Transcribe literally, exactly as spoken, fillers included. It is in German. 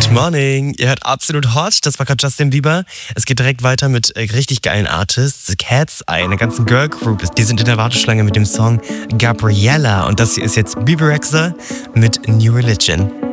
Good morning. Ihr hört absolut hot. Das war gerade Justin Bieber. Es geht direkt weiter mit äh, richtig geilen Artists. The Cat's Eye, eine ganzen Girl Group. Die sind in der Warteschlange mit dem Song Gabriella. Und das hier ist jetzt Bebe Rexha mit New Religion.